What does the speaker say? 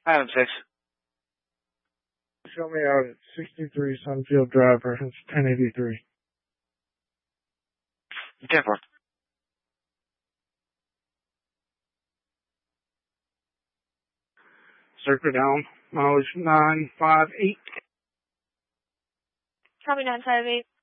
Item 6. Show me out at 63 Sunfield Drive, reference 1083. 10-4. Circle down, mileage 958. Copy 958.